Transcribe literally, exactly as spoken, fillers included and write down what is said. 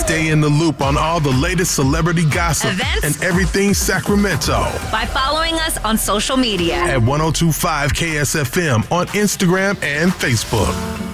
Stay in the loop on all the latest celebrity gossip events, and everything Sacramento by following us on social media at one oh two point five K S F M on Instagram and Facebook.